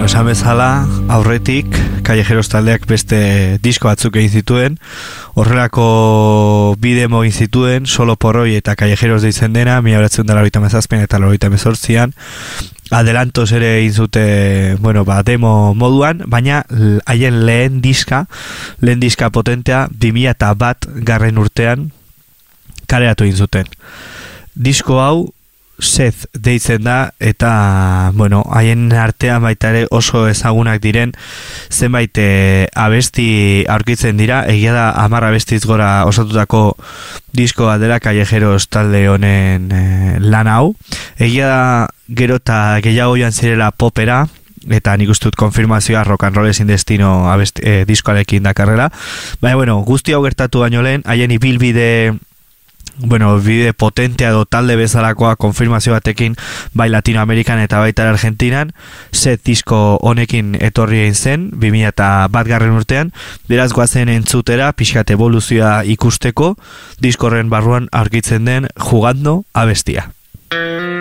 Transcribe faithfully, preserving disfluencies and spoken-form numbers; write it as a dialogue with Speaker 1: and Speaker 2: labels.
Speaker 1: esan bezala, aurretik Callejeros taldeak beste disko batzuk egin zituen, horrelako bidemo egin zituen, Solo Porroi eta Callejeros deitzen dena, mila bederatziehun eta laurogeita hamazazpian eta laurogeita hemezortzian, adelantos ere egin zute, bueno, ba, demo moduan, baina haien lehen diska, lehen diska potentea, bi mila bat garren urtean kaleratu egin zuten. Disko hau Seth deitzen da eta, bueno, haien artean baita ere oso ezagunak diren zenbait e, abesti aurkitzen dira, egia da hamar abestiz gora osatutako diskoa dela Callejeros talde honen e, lan hau. Egia da gero eta gehiago joan zirela popera, eta nik uste dut konfirmazioa Rock and Roll Sin Destino abesti, e, diskoarekin dakarrela. Baina, bueno, guzti hau gertatu baino lehen, haien ibilbide bueno, bide potentea do talde bezalakoa konfirmazio batekin bai Latinoamerikan eta baita Argentinan, set disko honekin etorri egin zen, bi mila bat garren urtean, beraz goazen entzutera, pixkat evoluzioa ikusteko, diskorren barruan aurkitzen den Jugando abestia.